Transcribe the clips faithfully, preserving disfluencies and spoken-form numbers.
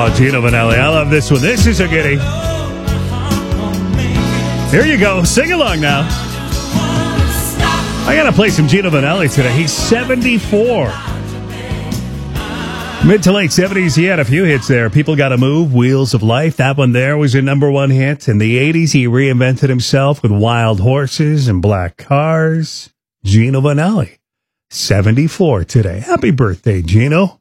Oh, Gino Vanelli. I love this one. This is a goodie. Here you go. Sing along now. I got to play some Gino Vanelli today. He's seventy-four. Mid to late seventies, he had a few hits there. People Gotta Move, Wheels of Life. That one there was a number one hit. In the eighties, he reinvented himself with Wild Horses and Black Cars. Gino Vanelli, seventy-four today. Happy birthday, Gino.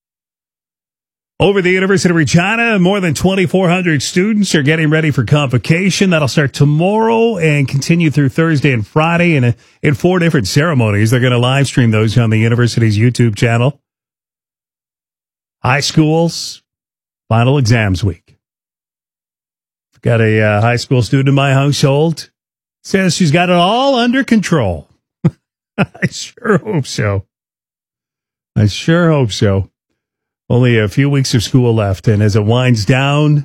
Over the University of Regina, more than twenty-four hundred students are getting ready for convocation. That'll start tomorrow and continue through Thursday and Friday in, a, in four different ceremonies. They're going to live stream those on the university's YouTube channel. High schools, final exams week. I've got a uh, high school student in my household. Says she's got it all under control. I sure hope so. I sure hope so. Only a few weeks of school left, and as it winds down,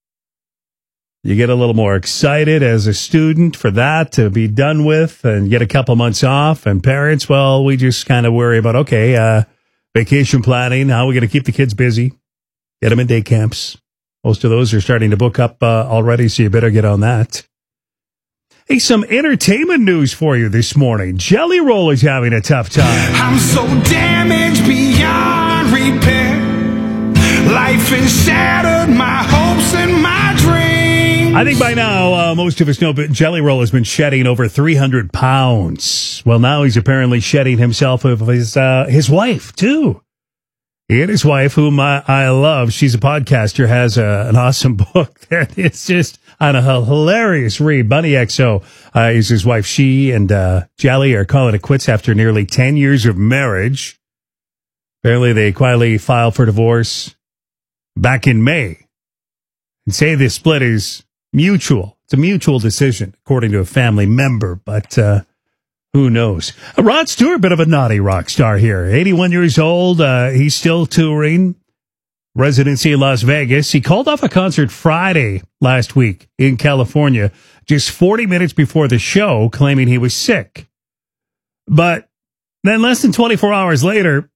you get a little more excited as a student for that to be done with and get a couple months off. And parents, well, we just kind of worry about, okay, uh, vacation planning, how are we going to keep the kids busy, get them in day camps. Most of those are starting to book up uh, already, so you better get on that. Hey, some entertainment news for you this morning. Jelly Roll is having a tough time. I'm so damaged beyond repair. Life has shattered my hopes and my dreams. I think by now, uh, most of us know that Jelly Roll has been shedding over three hundred pounds. Well, now he's apparently shedding himself of his, uh, his wife, too. He and his wife, whom I, I love, she's a podcaster, has a, an awesome book that it's just on a hilarious read. Bunny X O uh, is his wife. She and uh, Jelly are calling it quits after nearly ten years of marriage. Apparently, they quietly filed for divorce back in May and say the split is mutual. It's a mutual decision, according to a family member, but uh, who knows? Uh, Rod Stewart, bit of a naughty rock star here. eighty-one years old. Uh, he's still touring. Residency in Las Vegas. He called off a concert Friday last week in California, just forty minutes before the show, claiming he was sick. But then less than twenty-four hours later,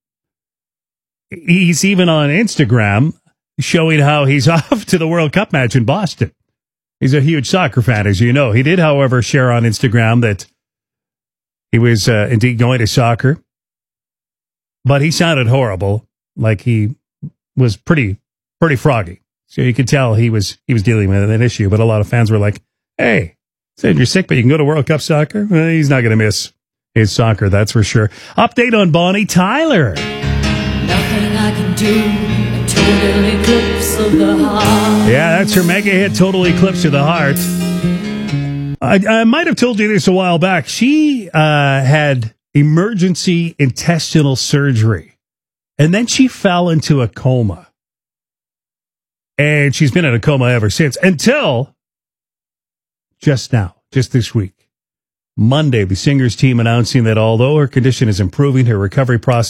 he's even on Instagram showing how he's off to the World Cup match in Boston. He's a huge soccer fan, as you know. He did, however, share on Instagram that he was uh, indeed going to soccer, but he sounded horrible, like he was pretty pretty froggy. So you could tell he was he was dealing with an issue, but a lot of fans were like, hey, said you're sick, but you can go to World Cup soccer? Well, he's not going to miss his soccer, that's for sure. Update on Bonnie Tyler. Nothing I can do. Total Eclipse of the Heart. Yeah, that's her mega hit, Total Eclipse of the Heart. I, I might have told you this a while back. She uh, had emergency intestinal surgery, and then she fell into a coma. And she's been in a coma ever since, until just now, just this week. Monday, the singer's team announcing that although her condition is improving, her recovery process